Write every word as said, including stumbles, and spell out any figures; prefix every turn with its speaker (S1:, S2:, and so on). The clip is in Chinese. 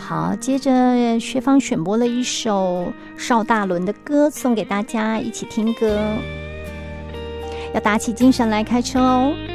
S1: 好，接着薛芳选播了一首邵大伦的歌送给大家，一起听歌，要打起精神来开车哦。